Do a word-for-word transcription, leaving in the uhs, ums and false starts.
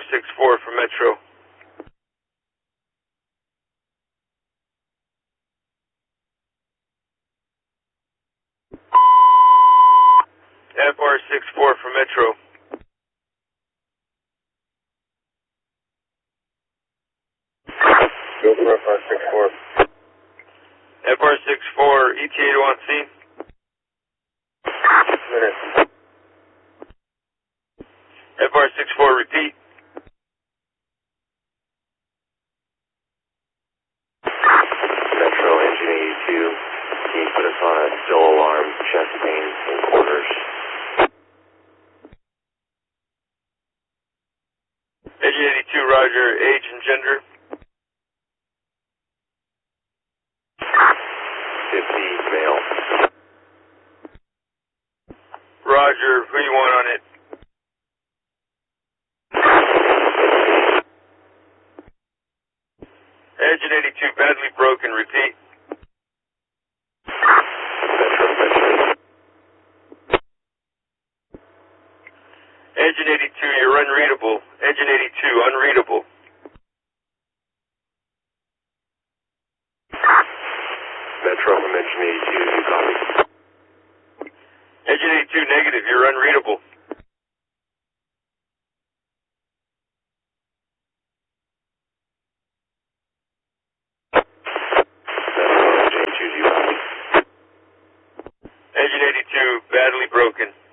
six four for Metro. F R six four for Metro. Go for F R six four. F R six four, E T A to on scene. Minute. F R six four, repeat. Metro engine eighty-two, can you put us on a still alarm, chest pain, and quarters? Engine eighty-two, roger, age and gender. fifty, male. Roger, who you want on it? Engine eighty-two, badly broken, repeat. Metro, Metro. Engine eighty-two, you're unreadable. Engine eighty-two, unreadable. Metro from engine eighty-two, you copy? Engine eighty-two, negative, you're unreadable. Metro, engine eighty-two, you copy? Engine eighty-two, badly broken.